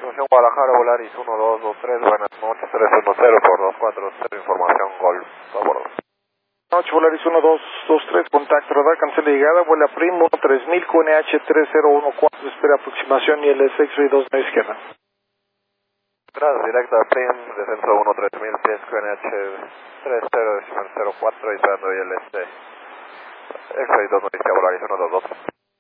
estimación Guadalajara, Volaris 1223, buenas noches, 310 por 240, información Golf, favor. Noche, Volaris 1223, contacto radar, cancela llegada, vuela Primo 3000, QNH 3014, espera aproximación y el X-Ray 2 a izquierda. Gracias, directa Prim, descenso 13000, pies QNH 3004, esperando y el X-Ray 2 a izquierda, Volaris 1223.